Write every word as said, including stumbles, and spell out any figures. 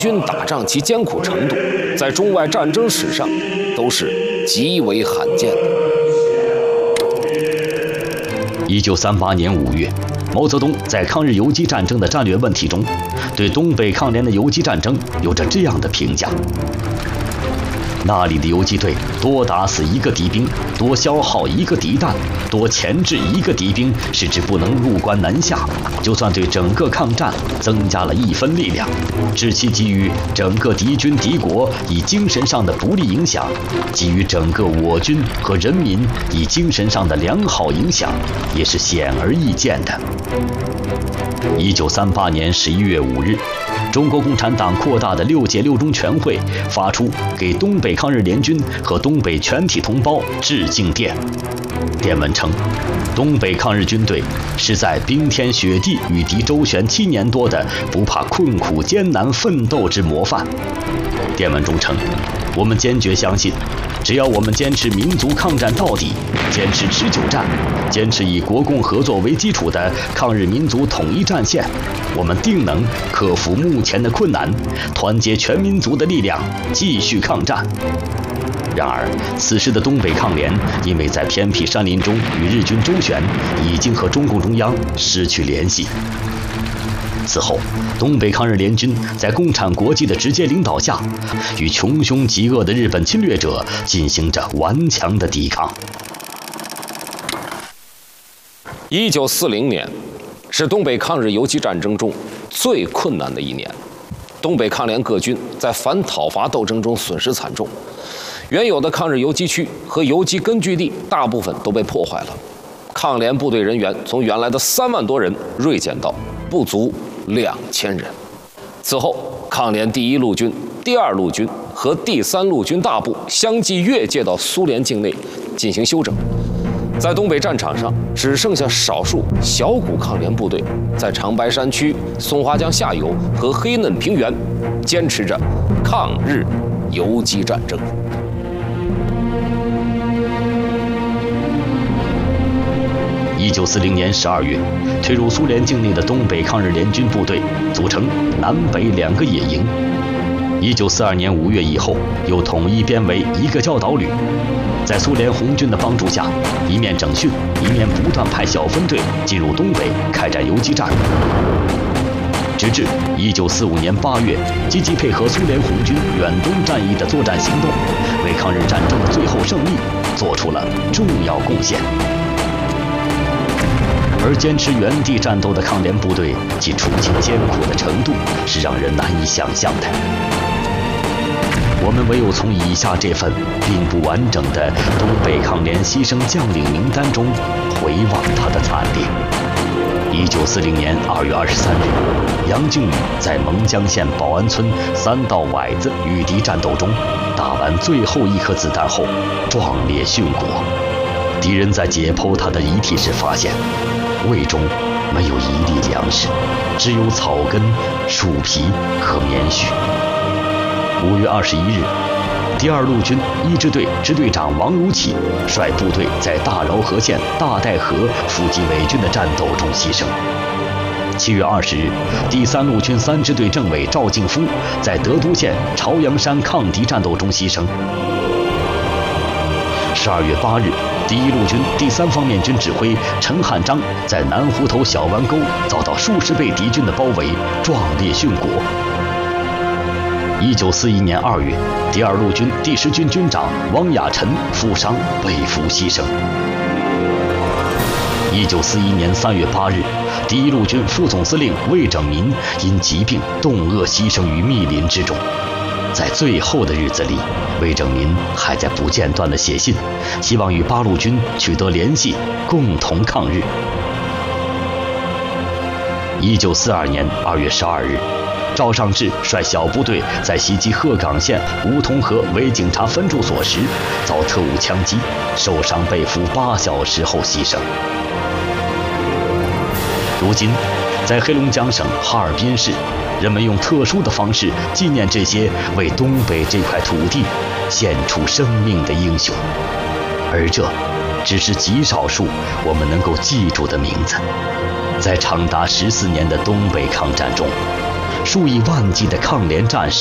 军打仗其艰苦程度，在中外战争史上都是极为罕见的。 一九三八年五月，毛泽东在抗日游击战争的战略问题中，对东北抗联的游击战争有着这样的评价：那里的游击队多打死一个敌兵，多消耗一个敌弹，多钳制一个敌兵，使之不能入关南下，就算对整个抗战增加了一分力量，致其给予整个敌军敌国以精神上的不利影响，给予整个我军和人民以精神上的良好影响，也是显而易见的。一九三八年十一月五日，中国共产党扩大的六届六中全会发出给东北抗日联军和东北全体同胞致敬电。电文称，东北抗日军队是在冰天雪地与敌周旋七年多的不怕困苦艰难奋斗之模范。电文中称，我们坚决相信，只要我们坚持民族抗战到底，坚持持久战，坚持以国共合作为基础的抗日民族统一战线，我们定能克服目前的困难，团结全民族的力量，继续抗战。然而，此时的东北抗联因为在偏僻山林中与日军周旋，已经和中共中央失去联系。此后，东北抗日联军在共产国际的直接领导下，与穷凶极恶的日本侵略者进行着顽强的抵抗。 一九四零年是东北抗日游击战争中最困难的一年，东北抗联各军在反讨伐斗争中损失惨重，原有的抗日游击区和游击根据地大部分都被破坏了，抗联部队人员从原来的三万多人锐减到不足两千人。此后，抗联第一路军、第二路军和第三路军大部相继越界到苏联境内进行休整。在东北战场上，只剩下少数小股抗联部队在长白山区、松花江下游和黑嫩平原坚持着抗日游击战争。 一九四零年十二月，退入苏联境内的东北抗日联军部队组成南北两个野营。一九四二年五月以后，又统一编为一个教导旅，在苏联红军的帮助下，一面整训，一面不断派小分队进入东北开展游击战。直至一九四五年八月，积极配合苏联红军远东战役的作战行动，为抗日战争的最后胜利做出了重要贡献。而坚持原地战斗的抗联部队，其处境艰苦的程度是让人难以想象的。我们唯有从以下这份并不完整的东北抗联牺牲将领名单中回望他的惨烈。一九四零年二月二十三日，杨靖宇在蒙江县保安村三道崴子与敌战斗中，打完最后一颗子弹后，壮烈殉国。敌人在解剖他的遗体时发现，胃中没有一粒粮食，只有草根、树皮和棉絮。五月二十一日，第二路军一支队支队长王如启率部队在大饶河县大岱河伏击伪军的战斗中牺牲。七月二十日，第三路军三支队政委赵敬夫在德都县朝阳山抗敌战斗中牺牲。十二月八日，第一路军第三方面军指挥陈汉章在南湖头小湾沟遭到数十倍敌军的包围，壮烈殉国。一九四一年二月，第二路军第十军军长汪亚臣负伤被俘牺牲。一九四一年三月八日，第一路军副总司令魏拯民因疾病冻饿牺牲于密林之中。在最后的日子里，魏拯民还在不间断地写信，希望与八路军取得联系，共同抗日。一九四二年二月十二日，赵尚志率小部队在袭击鹤岗县梧桐河伪警察分驻所时，遭特务枪击，受伤被俘八小时后牺牲。如今，在黑龙江省哈尔滨市，人们用特殊的方式纪念这些为东北这块土地献出生命的英雄，而这只是极少数我们能够记住的名字。在长达十四年的东北抗战中， 数以万计的抗联战士。